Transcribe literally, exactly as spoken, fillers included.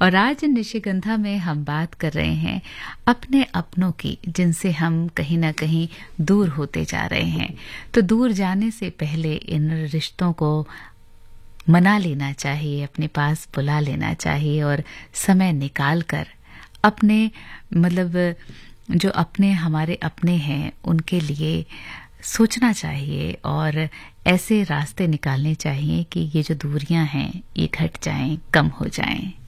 और आज निशिगंधा में हम बात कर रहे हैं अपने अपनों की, जिनसे हम कहीं ना कहीं दूर होते जा रहे हैं। तो दूर जाने से पहले इन रिश्तों को मना लेना चाहिए, अपने पास बुला लेना चाहिए और समय निकाल कर अपने मतलब जो अपने हमारे अपने हैं उनके लिए सोचना चाहिए और ऐसे रास्ते निकालने चाहिए कि ये जो दूरियां हैं ये घट जाएं, कम हो जाएं।